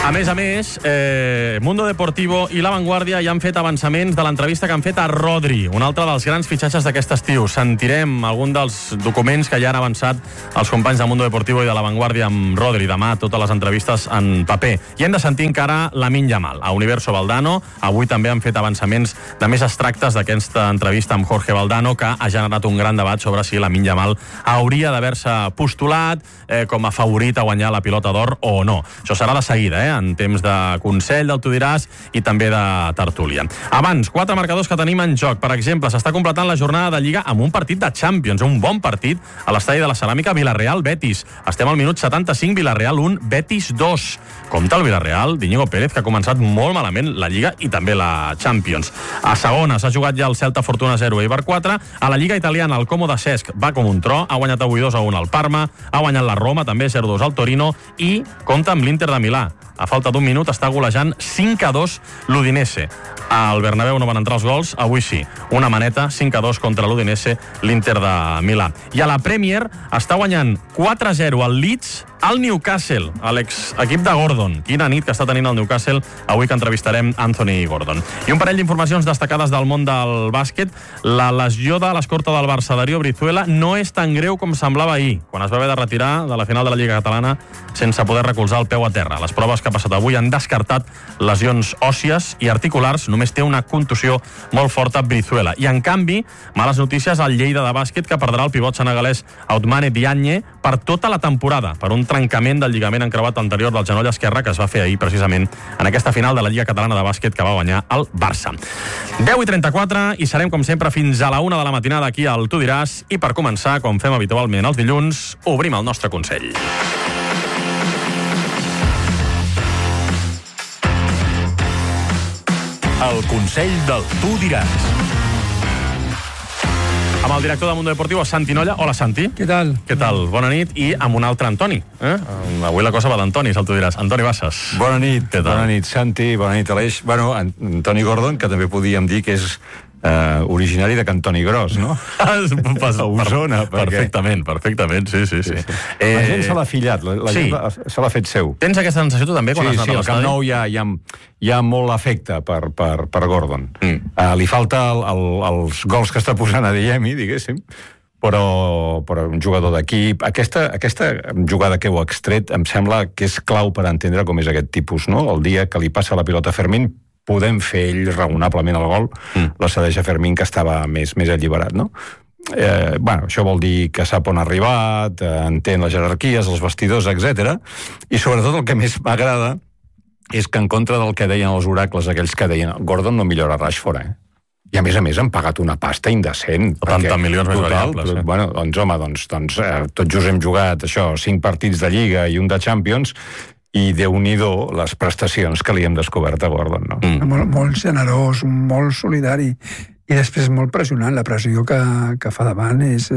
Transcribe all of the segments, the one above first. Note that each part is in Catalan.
A més, Mundo Deportivo i La Vanguardia ja han fet avançaments de l'entrevista que han fet a Rodri, un altre dels grans fitxatges d'aquest estiu. Sentirem algun dels documents que ja han avançat els companys de Mundo Deportivo i de La Vanguardia amb Rodri. Demà totes les entrevistes en paper. I hem de sentir encara Lamine Yamal a Universo Valdano. Avui també han fet avançaments de més extractes d'aquesta entrevista amb Jorge Valdano, que ha generat un gran debat sobre si Lamine Yamal hauria d'haver-se postulat com a favorit a guanyar la pilota d'or o no. Això serà de seguida, en temps de Consell, del Tu diràs, i també de tertúlia. Abans, 4 marcadors que tenim en joc. Per exemple, s'està completant la jornada de Lliga amb un partit de Champions, un bon partit a l'estadi de la Ceràmica, Villarreal-Betis. Estem al minut 75, Villarreal 1, Betis 2. Compte el Villarreal d'Iñigo Pérez, que ha començat molt malament la Lliga i també la Champions. A segona s'ha jugat ja el Celta Fortuna 0, Eibar 4. A la Lliga italiana, el Como de Cesc va com un tro, ha guanyat avui 2-1 al Parma, ha guanyat la Roma, també 0-2 al Torino, i compta amb l'Inter de Milà. A falta d'un minut està golejant 5-2 l'Udinese. Al Bernabéu no van entrar els gols, avui sí. Una maneta, 5-2 contra l'Udinese, l'Inter de Milà. I a la Premier està guanyant 4-0 al Leeds al Newcastle, a l'exequip de Gordon. Quina nit que està tenint el Newcastle, avui que entrevistarem Anthony Gordon. I un parell d'informacions destacades del món del bàsquet. La lesió de l'escorta del Barça, Darío Brizuela, no és tan greu com semblava ahir, quan es va haver de retirar de la final de la Lliga Catalana sense poder recolzar el peu a terra. Les proves que ha passat avui han descartat lesions òssies i articulars, només té una contusió molt forta Brizuela. I en canvi, males notícies al Lleida de bàsquet, que perdrà el pivot senegalès Ousmane Diagne per tota la temporada, per un trencament del lligament encrevat anterior del genoll esquerre que es va fer ahir precisament en aquesta final de la Lliga Catalana de bàsquet que va guanyar el Barça. 10:34 i serem com sempre fins a la 1 de la matinada aquí al Tu diràs, i per començar, com fem habitualment els dilluns, obrim el nostre Consell. El Consell del Tu diràs. Amb el director de Mundo Deportivo, Santi Nolla. Hola, Santi. Què tal? Què tal? Bona nit. I amb un altre Antoni. Avui la cosa va d'Antonis, el Tu diràs. Antoni Bassas. Bona nit, Santi, bona nit, Aleix. Bueno, Antoni Gordon, que també podíem dir que és originari de Cantoni Gros, no? A Osona. Perfectament, sí. La gent se l'ha fillat, la gent se l'ha fet seu. Tens aquesta sensació tu també quan has anat a l'estadi? Sí, al Camp Nou hi ha molt afecte per Gordon. Li falta els gols que està posant a Adeyemi, diguéssim, però un jugador d'equip. Aquesta jugada que heu extret em sembla que és clau per entendre com és aquest tipus, no? El dia que li passa la pilota a Fermín, podem fer ell raonablement el gol, la cedeix a Fermín, que estava més alliberat, no? Això vol dir que sap on ha arribat, entén les jerarquies, els vestidors, etc. I sobretot el que més m'agrada és que, en contra del que deien els oracles, aquells que deien Gordon no millora Rashford, I a més han pagat una pasta indecent. 70 milions més variables. Bueno, doncs tots just hem jugat 5 partits de Lliga i un de Champions, i Déu-n'hi-do les prestacions que li hem descobert a Gordon, no? Molt generós, molt solidari, i després molt pressionant. La pressió que fa davant és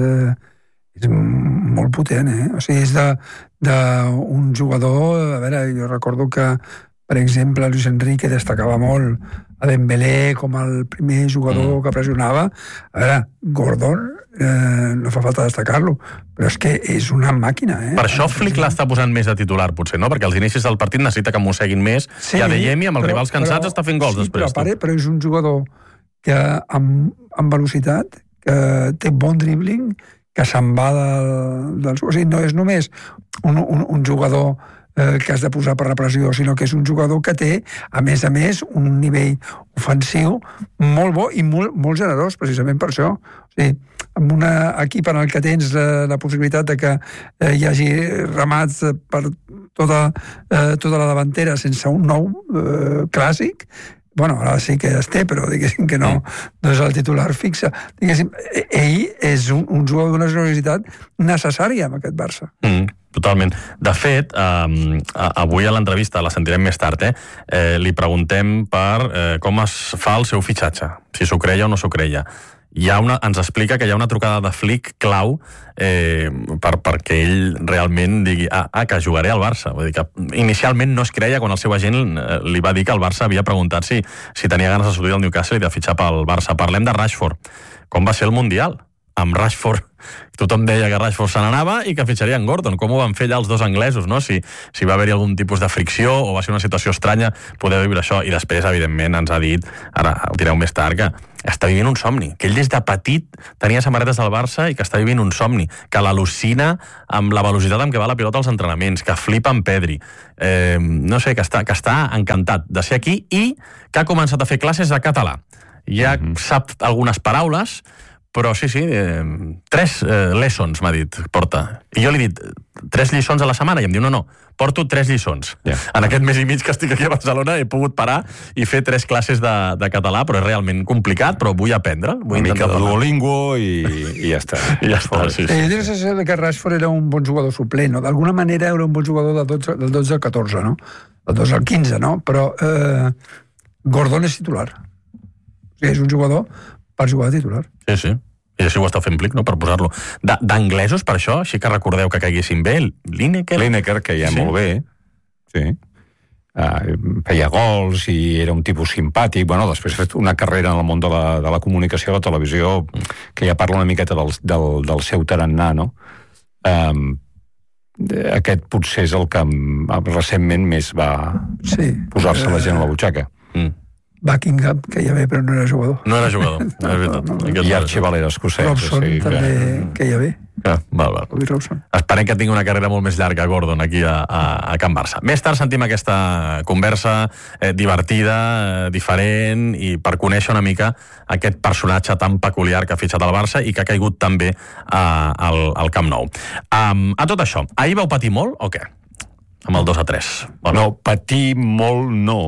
molt potent, O sigui, és d'un jugador... A veure, jo recordo que, per exemple, Luis Enrique destacava molt a Dembélé com el primer jugador que pressionava. A veure, Gordon, no fa falta destacar-lo, però és que és una màquina, Per això Flick l'està posant més de titular, potser, no? Perquè als inicis del partit necessita que mosseguin més, i Adeyemi, amb els rivals cansats, està fent gols després. Però és un jugador que amb velocitat, que té bon dribbling, que se'n va dels... O sigui, no és només un jugador que has de posar per la pressió, sinó que és un jugador que té, a més, un nivell ofensiu molt bo i molt generós, precisament per això. O sigui, amb un equip en el que tens la possibilitat de que hi hagi ramats per tota la davantera sense un nou clàssic, ara sí que es té, però diguéssim que no és el titular fixe. Diguéssim, ell és un jugador d'una generositat necessària amb aquest Barça. Totalment. De fet, avui a l'entrevista, la sentirem més tard, li preguntem per com es fa el seu fitxatge, si s'ho creia o no s'ho creia. Ens explica que hi ha una trucada de Flick clau perquè ell realment digui que jugaré al Barça. Vull dir que inicialment no es creia quan el seu agent li va dir que el Barça havia preguntat si tenia ganes de sortir del Newcastle i de fitxar pel Barça. Parlem de Rashford. Com va ser el Mundial? amb Rashford. Tothom deia que Rashford se n'anava i que fitxarien Gordon. Com ho van fer allà els dos anglesos, no? Si va haver-hi algun tipus de fricció o va ser una situació estranya, poder viure això. I després, evidentment, ens ha dit, ara ho direu més tard, que està vivint un somni. Que ell des de petit tenia samarretes del Barça i que està vivint un somni. Que l'al·lucina amb la velocitat amb què va la pilota als entrenaments, que flipa amb Pedri. No sé, que està encantat de ser aquí i que ha començat a fer classes de català. Ja sap algunes paraules, però sí, 3 lessons, m'ha dit, porta. I jo li he dit, 3 lliçons a la setmana? I em diu, no, porto 3 lliçons. En aquest mes i mig que estic aquí a Barcelona he pogut parar i fer 3 classes de català, però és realment complicat, però vull aprendre. Una mica de Duolingo i ja està. I ja està, sí. Jo tinc la sensació que Rashford era un bon jugador suplent, no? D'alguna manera era un bon jugador del 12 al 14, no? Del 12 al 15, no? Però Gordon és titular. O sigui, és un jugador per jugar de titular. Sí. I així ho està fent Plic, no?, per posar-lo. D'anglesos, per això, així que recordeu que caiguessin bé, Lineker, que ja molt bé, sí. Feia gols i era un tipus simpàtic. Bueno, després ha fet una carrera en el món de la comunicació, la televisió, que ja parla una miqueta del seu tarannà, no? Aquest potser és el que recentment més va posar-se la gent a la butxaca. Buckingham, que ja ve, però no era jugador. No era jugador, és veritat. I Archibald era escocès. Robson també, que ja ve. Val. Esperem que tingui una carrera molt més llarga, Gordon, aquí a Can Barça. Més tard sentim aquesta conversa divertida, diferent, i per conèixer una mica aquest personatge tan peculiar que ha fitxat al Barça i que ha caigut també al Camp Nou. A tot això, ahir vau patir molt o què? Amb el 2-3. No, patir molt no,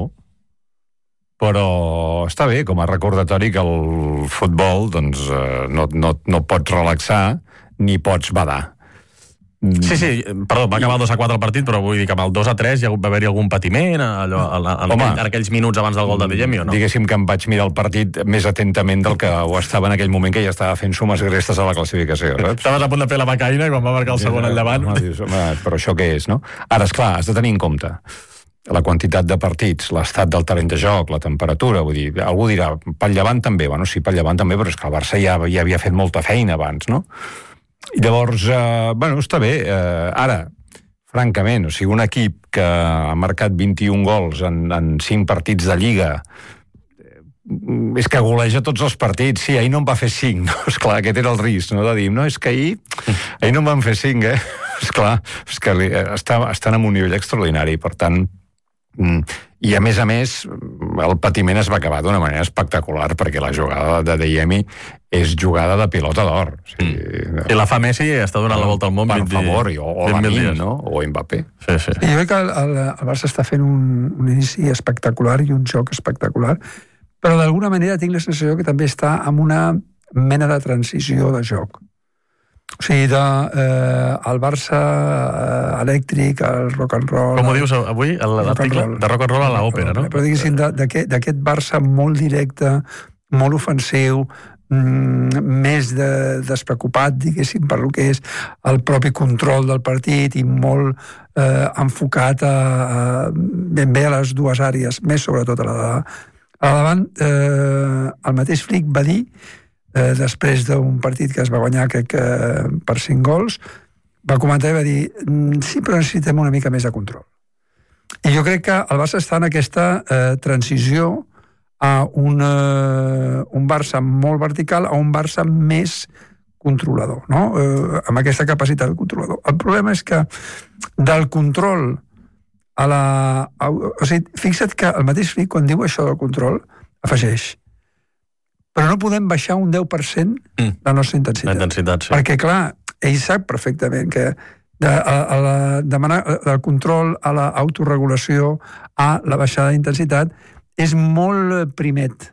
però està bé com a recordatori que el futbol doncs, no pots relaxar ni pots badar. Sí, perdó, va acabar 2-4 el partit, però vull dir que amb el 2-3 va haver-hi algun patiment en aquells minuts abans del gol de Adeyemi, o no? Diguéssim que em vaig mirar el partit més atentament del que ho estava en aquell moment, que ja estava fent sumes i restes a la classificació, saps? Estaves a punt de fer la becaina i quan va marcar el segon al davant... Dius, però això què és, no? Ara, esclar, has de tenir en compte la quantitat de partits, l'estat del terreny de joc, la temperatura, vull dir, algú dirà, pel Llevant també, bueno, sí, pel Llevant també, però és que el Barça ja havia fet molta feina abans, no? I llavors, està bé, ara, francament, o sigui, un equip que ha marcat 21 gols en 5 partits de Lliga, és que goleja tots els partits. Sí, ahir no en va fer 5, no? Esclar, aquest era el risc, no? De dir, no, és que ahir no en van fer 5, Esclar, és que estan en un nivell extraordinari, per tant, i a més, el patiment es va acabar d'una manera espectacular, perquè la jugada de Adeyemi és jugada de pilota d'or. I la fa Messi i està donant la volta al món. Per favor, o Lamine, no? O Mbappé. Sí. Jo crec que el Barça està fent un inici espectacular i un joc espectacular, però d'alguna manera tinc la sensació que també està en una mena de transició de joc. O sigui, el Barça elèctric, el rock and roll... Com ho dius avui, l'article? De rock and roll a l'òpera, no? Però diguéssim, d'aquest Barça molt directe, molt ofensiu, més despreocupat, diguéssim, per lo que és el propi control del partit i molt enfocat ben bé a les dues àrees, més sobretot a la davant. El mateix Flick va dir, després d'un partit que es va guanyar, crec que per 5 gols, va comentar i va dir, sí, però necessitem una mica més de control. I jo crec que el Barça està en aquesta transició a un Barça molt vertical a un Barça més controlador, no? Amb aquesta capacitat de controlador. El problema és que del control a la... O sigui, fixa't que el mateix Flick, quan diu això del control, afegeix: però no podem baixar un 10% la nostra intensitat. La intensitat, sí. Perquè, clar, ell sap perfectament que demanar el control a l'autoregulació, a la baixada d'intensitat, és molt primet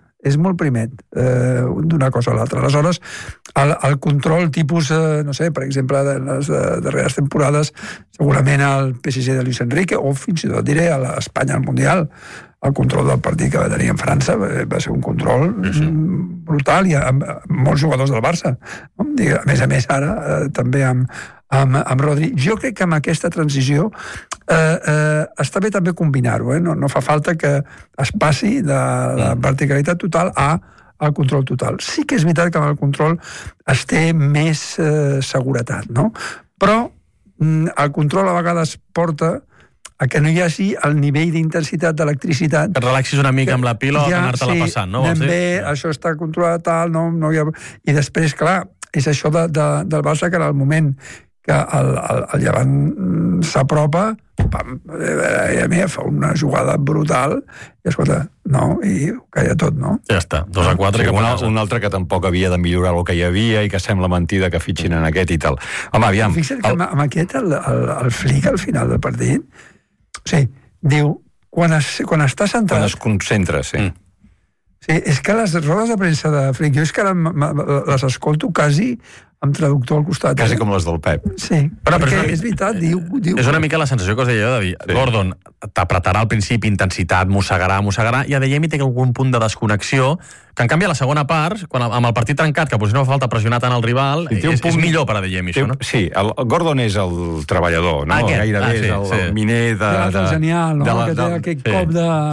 d'una cosa a l'altra. Aleshores, el control tipus, no sé, per exemple, de les darreres temporades, segurament el PSG de Luis Enrique, o fins i tot diré a l'Espanya al Mundial, el control del partit que va tenir en França va ser un control brutal, i amb molts jugadors del Barça. A més ara, també amb Rodri. Jo crec que amb aquesta transició està bé també combinar-ho, no fa falta que es passi de la verticalitat total a el control total. Sí que és veritat que amb el control es té més seguretat, no? Però el control a vegades porta a que no hi hagi el nivell d'intensitat d'electricitat. Que et relaxis una mica amb la pilota, anar-te-la passant, no? Anem bé, això està controlat tal, no hi ha... I després, clar, és això del Barça, que en el moment que el Llevant s'apropa, pam, a mi fa una jugada brutal, i escolta, no, i ho calla tot, no? Ja està, 2-4. Un altre que tampoc havia de millorar el que hi havia i que sembla mentida que fitxin en aquest i tal. Home, aviam... Fixa't que amb aquest, el Flick, al final del partit, o sigui, diu, quan està centrat... Quan es concentra, sí. Sí, és que les rodes de premsa de Flick, jo és que ara les escolto quasi amb traductor al costat. Quasi com les del Pep. Sí, perquè és veritat, diu... És una mica la sensació que us deia jo, de dir, Gordon t'apretarà al principi intensitat, mossegarà, i Adeyemi té algun punt de desconnexió, que en canvi a la segona part, amb el partit trencat, que potser no fa falta pressionar tant el rival, és millor per Adeyemi, això, no? Sí, el Gordon és el treballador, no? Gairebé és el miner de... genial, no? Que té aquest cop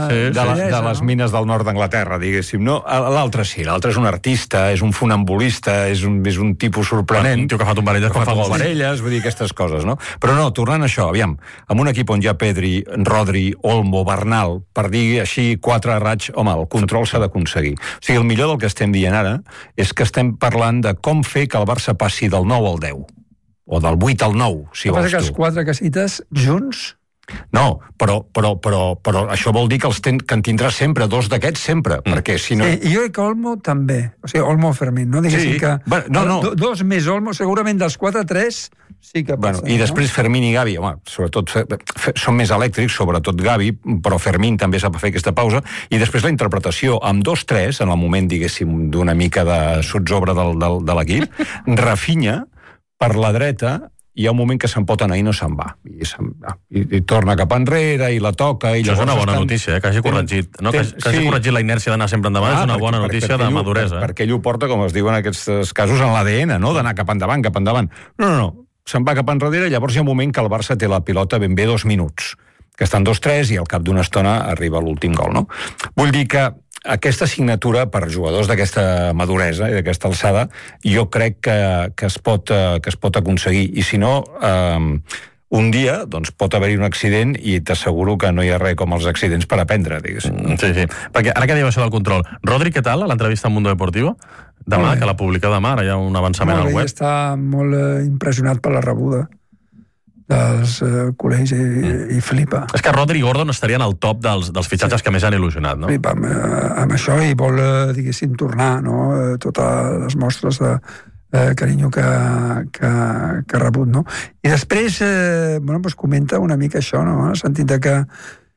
de les mines del nord d'Anglaterra, diguéssim, no? L'altre sí, l'altre és un artista, és un funambulista, és un tipus sorprenent. Un tio que fa tombarelles quan fa gols. Vull dir, aquestes coses, no? Però no, tornant a això, aviam, amb un equip on hi ha Pedri, Rodri, Olmo, Bernal, per dir així 4 raigs, home, el control s'ha d'aconseguir. O sigui, el millor del que estem dient ara és que estem parlant de com fer que el Barça passi del 9 al 10, o del 8 al 9, si vols tu. Que els 4 que cites junts... No, però això vol dir que en tindràs sempre, 2 d'aquests sempre, perquè si no... Sí, jo crec que Olmo també, o sigui, Olmo Fermín, no diguéssim que... No. 2 més Olmo, segurament dels 4, 3 sí que passa. I després Fermín i Gavi, home, sobretot són més elèctrics, sobretot Gavi, però Fermín també sap fer aquesta pausa, i després la interpretació amb 2-3, en el moment, diguéssim, d'una mica de sotsobre de l'equip, Rafinha, per la dreta, hi ha un moment que se'n pot anar i no se'n va. I torna cap enrere, i la toca... Això és una bona notícia, que hagi corregit. Que hagi corregit la inèrcia d'anar sempre endavant, és una bona notícia de maduresa. Perquè ell ho porta, com es diu en aquests casos, en l'ADN, no? D'anar cap endavant. No. Se'n va cap enrere, llavors hi ha un moment que el Barça té la pilota ben bé 2 minuts, que estan 2-3 i al cap d'una estona arriba l'últim gol, no? Vull dir que aquesta signatura per jugadors d'aquesta maduresa i d'aquesta alçada jo crec que es pot aconseguir, i si no un dia doncs, pot haver-hi un accident i t'asseguro que no hi ha res com els accidents per aprendre, diguéssim. Sí. Perquè ara que diu això del control, Rodri, què tal a l'entrevista al Mundo Deportivo? Demà, que la publica demà, ara hi ha un avançament al web. Està molt impressionat per la rebuda dels col·legis i flipa. És que Rodri i Gordon estarien al top dels fitxatges que més han il·lusionat, no? Flipa amb això i vol, diguéssim, tornar, no? Totes les mostres de carinyo que ha rebut, no? I després, doncs comenta una mica això, no? En el sentit de que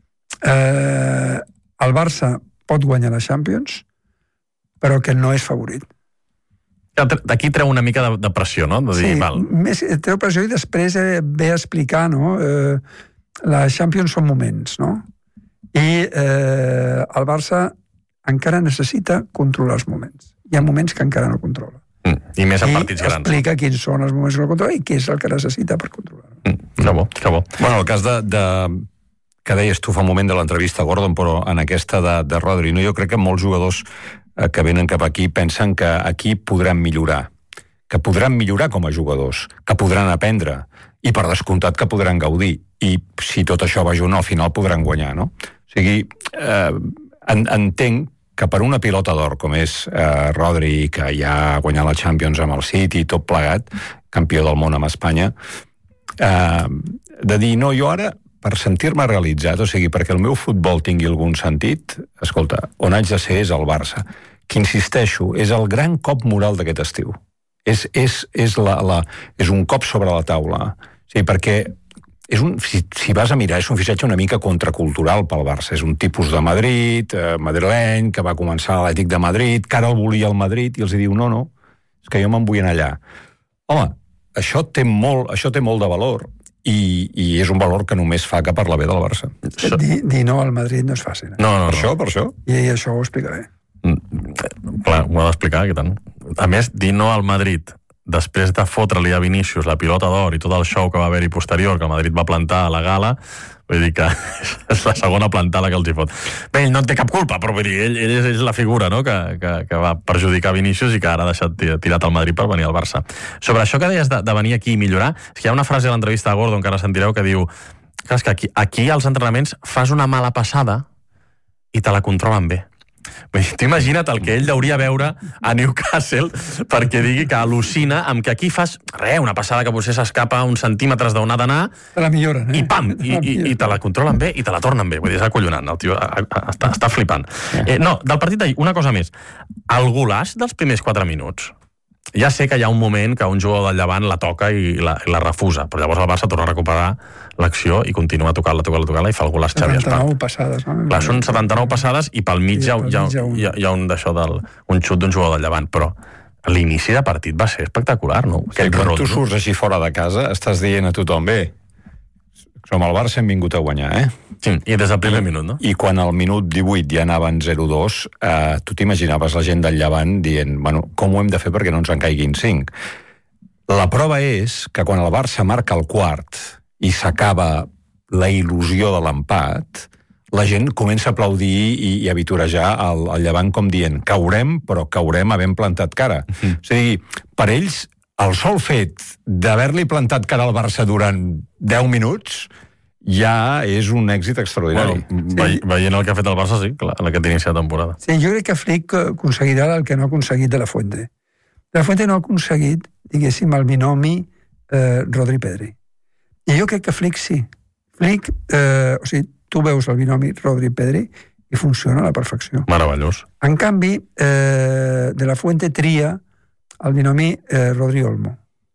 el Barça pot guanyar la Champions, però que no és favorit. D'aquí treu una mica de pressió, no? De dir, sí, treu pressió i després ve a explicar, no? La Champions són moments, no? I el Barça encara necessita controlar els moments. Hi ha moments que encara no controla. I més en partits grans. I explica quins són els moments que no controla i què és el que necessita per controlar-ho. Que bo. Bueno, el cas que deies tu fa un moment de l'entrevista a Gordon, però en aquesta de Rodri, no? Jo crec que molts jugadors que venen cap aquí pensen que aquí podran millorar, com a jugadors, que podran aprendre, i per descomptat que podran gaudir, i si tot això va junt, al final podran guanyar, no? O sigui, entenc que per una pilota d'or com és Rodri, que ja ha guanyat la Champions amb el City, tot plegat, campió del món amb Espanya, de dir, no, jo ara, per sentir-me realitzat, o sigui, perquè el meu futbol tingui algun sentit, escolta, on haig de ser és el Barça, que insisteixo, és el gran cop moral d'aquest estiu. És un cop sobre la taula. O sigui, perquè si vas a mirar, és un fitxatge una mica contracultural pel Barça. És un tipus de Madrid, madrileny, que va començar a l'Atlètic de Madrid, que ara el volia el Madrid, i els diu, no, és que jo me'n vull anar allà. Home, això té molt de valor, i és un valor que només fa que parla bé del Barça. Dir no al Madrid no és fàcil. No. Per això. I això ho explicaré. Clar, ho ha d'explicar, que tant. A més, dir no al Madrid després de fotre-li a Vinícius la pilota d'or i tot el show que va haver-hi posterior, que el Madrid va plantar a la gala, vull dir que És la segona plantada que els hi fot. Bé, ell no en té cap culpa, però vull dir, ell és la figura, no?, que va perjudicar Vinícius i que ara ha deixat tirat al Madrid per venir al Barça. Sobre això que deies de venir aquí i millorar, és que hi ha una frase a l'entrevista de Gordon que ara sentireu que diu que és que aquí als entrenaments fas una mala passada i te la controlen bé. Tu imagina't el que ell hauria veure a Newcastle perquè digui que al·lucina amb que aquí fas una passada que potser s'escapa uns centímetres d'on ha d'anar te la milloren, i pam, i te la controlen bé i te la tornen bé. Vull dir, és acollonant, el tio està flipant. No, del partit d'ahir, una cosa més. El golaç dels primers 4 minuts, ja sé que hi ha un moment que un jugador del Llevant la toca i la refusa, però llavors el Barça torna a recuperar l'acció i continua tocant-la i fa el gol a Xavi Espart. 79 passades. Clar, són 79 passades i pel mig hi ha un d'això, un xut d'un jugador del Llevant, però l'inici de partit va ser espectacular, no? Sí, quan tu surts així fora de casa, estàs dient a tothom, bé, som el Barça, hem vingut a guanyar, Sí, i des del primer minut, no? I quan al minut 18 ja anaven 0-2, tu t'imaginaves la gent del Llevant dient, bueno, com ho hem de fer perquè no ens en caiguin 5? La prova és que quan el Barça marca el quart i s'acaba la il·lusió de l'empat, la gent comença a aplaudir i a vitorejar el Llevant com dient, caurem, però caurem havent plantat cara. És a dir, per ells, el sol fet d'haver-li plantat cara al Barça durant 10 minuts ja és un èxit extraordinari. Veient el que ha fet el Barça, sí, clar, en aquest inici de temporada. Sí, jo crec que Flick aconseguirà el que no ha aconseguit de la Fuente. De la Fuente no ha aconseguit, diguéssim, el binomi Rodri-Pedri. I jo crec que Flick sí. Flick, o sigui, tu veus el binomi Rodri-Pedri i funciona a la perfecció. Meravellós. En canvi, de la Fuente tria el binomi Rodri-Olmo.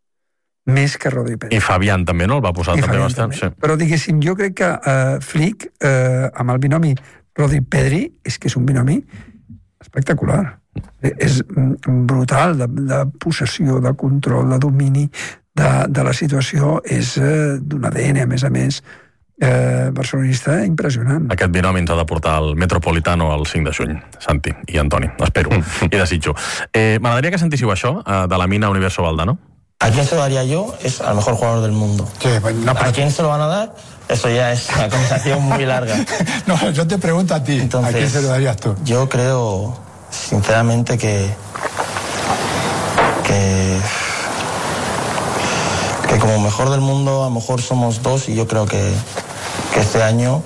Més que Rodri-Pedri. I Fabián també, no? El va posar també bastant. Sí. Però, diguéssim, jo crec que Flick, amb el binomi Rodri-Pedri, és que és un binomi espectacular. És brutal, de possessió, de control, de domini de la situació. És d'un ADN, a més, barcelonista impressionant. Aquest binomi ens ha de portar al Metropolitano el 5 de juny, Santi i Antoni. Espero i desitjo. M'agradaria que sentíssiu això de la Mina Universo Valdano. ¿A quién se lo daría yo? Es al mejor jugador del mundo. Sí, pues no, ¿A quién se lo van a dar? Eso ya es una conversación muy larga. No, yo te pregunto a ti. Entonces, ¿a quién se lo darías tú? Yo creo, sinceramente, que como mejor del mundo, a lo mejor somos 2 y yo creo que este año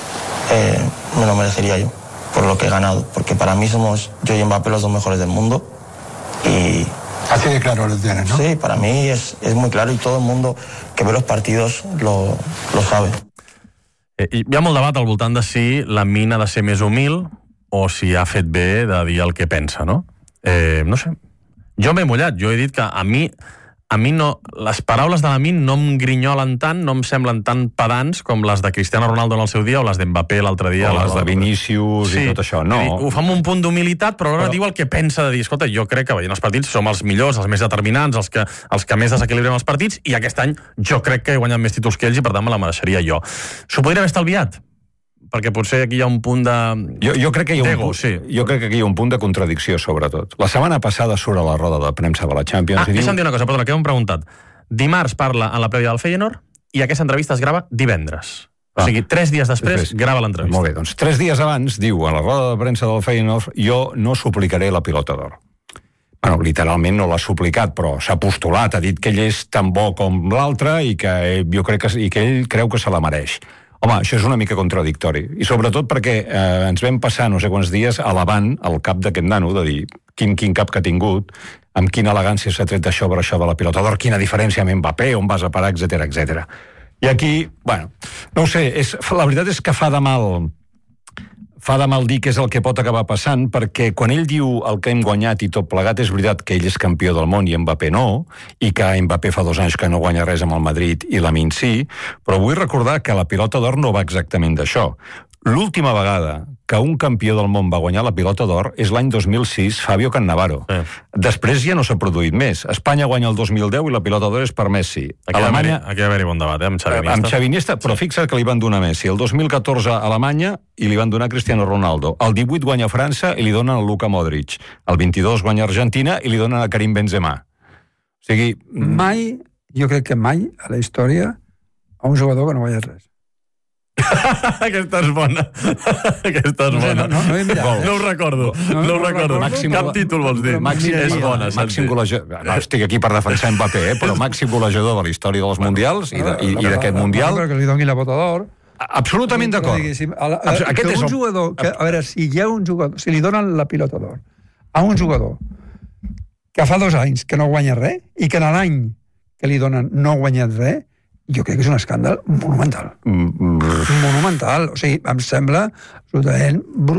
me lo merecería yo, por lo que he ganado. Porque para mí somos yo y Mbappé los 2 mejores del mundo. Y así de claro lo tienes, ¿no? Sí, para mí es muy claro y todo el mundo que ve los partidos lo sabe. Hi ha molt debat al voltant de si la Mina ha de ser més humil o si ha fet bé de dir el que pensa, no? No sé. Jo m'he mullat. Jo he dit que a mi no, les paraules de la Min no em grinyolen tant, no em semblen tan pedants com les de Cristiano Ronaldo en el seu dia o les d'Mbappé l'altre dia. O les de Vinícius i tot això, no. Ho fa amb un punt d'humilitat, però alhora diu el que pensa de dir, escolta, jo crec que veient els partits som els millors, els més determinants, els que més desequilibrem els partits, i aquest any jo crec que he guanyat més títols que ells i per tant me la mereixeria jo. S'ho podria haver estalviat? Perquè potser aquí hi ha un punt de... Jo crec que hi ha un punt de contradicció, sobretot. La setmana passada surt a la roda de premsa de la Champions i diu... Deixa'm dir una cosa, perdona, que m'han preguntat. Dimarts parla en la prèvia del Feyenoord i aquesta entrevista es grava divendres. O sigui, 3 dies després grava l'entrevista. Molt bé, doncs 3 dies abans diu a la roda de premsa del Feyenoord jo no suplicaré la pilota d'or. Bueno, literalment no l'ha suplicat, però s'ha postulat, ha dit que ell és tan bo com l'altre i que jo crec que ell creu que se la mereix. Home, això és una mica contradictori. I sobretot perquè ens vam passar no sé quants dies alabant el cap d'aquest nano, de dir quin cap que ha tingut, amb quina elegància s'ha tret d'això per això de la pilota d'or, quina diferència amb Mbappé, on vas a parar, etc. I aquí, bueno, no ho sé, la veritat és que fa de mal dir què és el que pot acabar passant, perquè quan ell diu el que hem guanyat i tot plegat, és veritat que ell és campió del món i Mbappé no, i que Mbappé fa 2 anys que no guanya res amb el Madrid i Lamine sí, però vull recordar que la pilota d'or no va exactament d'això. L'última vegada que un campió del món va guanyar la pilota d'or és l'any 2006, Fabio Cannavaro. Després ja no s'ha produït més. Espanya guanya el 2010 i la pilota d'or és per Messi. Aquí va haver-hi bon debat, amb Xavi Iniesta. Amb Xavi Iniesta, però fixa't que li van donar Messi. El 2014 a Alemanya i li van donar Cristiano Ronaldo. El 18 guanya França i li donen a Luka Modric. El 22 guanya Argentina i li donen a Karim Benzema. O sigui... Mai, jo crec que mai, a la història, a un jugador que no guanya res. Aquesta és bona. Aquesta és bona. No he mirat. No ho recordo. No ho recordo. Cap títol vols dir. És bona. Màxim golejador. No, estic aquí per defensar Mbappé, però màxim golejador de la història dels Mundials i d'aquest Mundial. Que li doni la bota d'or. Absolutament d'acord. Aquest és un jugador... A veure, si hi ha un jugador... Si li donen la pilota d'or a un jugador que fa 2 anys que no guanya res i que en l'any que li donen no ha guanyat res, jo crec que és un escàndol monumental. Monumental. O sigui, em sembla absolutament